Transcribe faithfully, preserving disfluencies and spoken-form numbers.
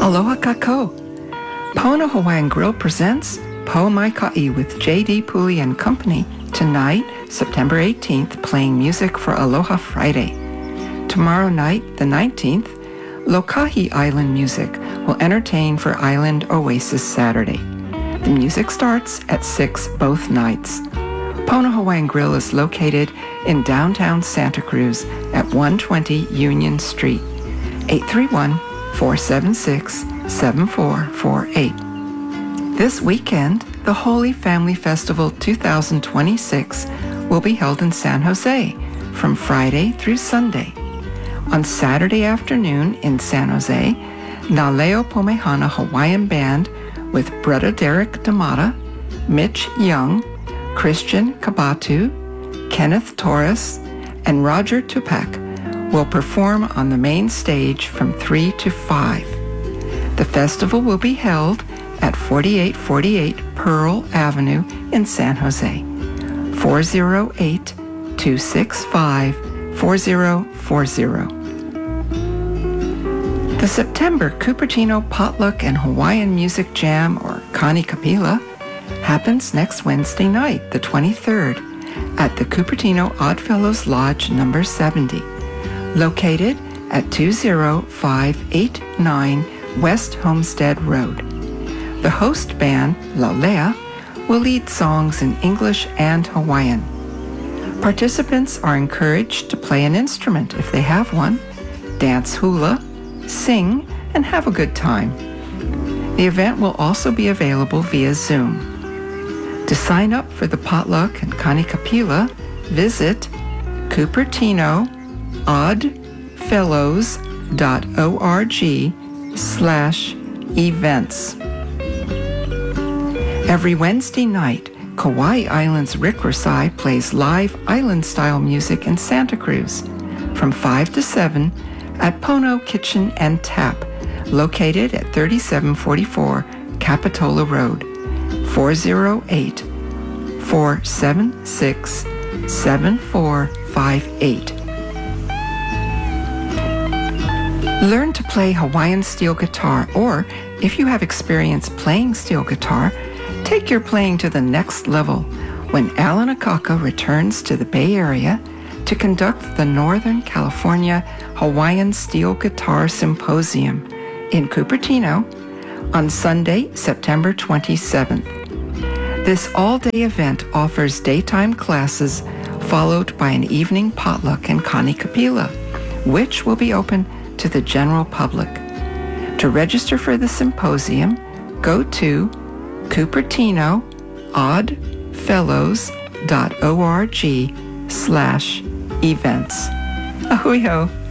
Aloha kako! Pono Hawaiian Grill presents Po Mai Ka'i with J D Pooley and Company tonight, September eighteenth, playing music for Aloha Friday. Tomorrow night, the nineteenth, Lokahi Island Music will entertain for Island Oasis Saturday. The music starts at six both nights. Pono Hawaiian Grill is located in downtown Santa Cruz at one twenty Union Street, eight three one, four seven six, seven four four eight. This weekend, the Holy Family Festival two thousand twenty-six will be held in San Jose from Friday through Sunday. On Saturday afternoon in San Jose, Naleo Pomehana Hawaiian Band with Bretta Derek Damata, Mitch Young, Christian Kabatu, Kenneth Torres, and Roger Tupac will perform on the main stage from three to five. The festival will be held at forty-eight forty-eight Pearl Avenue in San Jose. four oh eight, two six five, four oh four oh. The September Cupertino Potluck and Hawaiian Music Jam, or Kani Kapila, happens next Wednesday night, the twenty-third, at the Cupertino Oddfellows Lodge number seventy, located at two oh five eight nine West Homestead Road. The host band, Laulea, will lead songs in English and Hawaiian. Participants are encouraged to play an instrument if they have one, dance hula, sing, and have a good time. The event will also be available via Zoom. To sign up for the potluck and Kani Kapila, visit Cupertino oddfellows dot org slash events. Every Wednesday night, Kauai Island's Rick Rasai plays live island-style music in Santa Cruz from five to seven at Pono Kitchen and Tap, located at thirty-seven forty-four Capitola Road, four oh eight, four seven six, seven four five eight. Learn to play Hawaiian steel guitar, or if you have experience playing steel guitar, take your playing to the next level when Alan Akaka returns to the Bay Area to conduct the Northern California Hawaiian Steel Guitar Symposium in Cupertino on Sunday, September twenty-seventh. This all-day event offers daytime classes followed by an evening potluck and Kani Kapila, which will be open to the general public. To register for the symposium, go to Cupertino oddfellows dot org slash events. Ahui ho!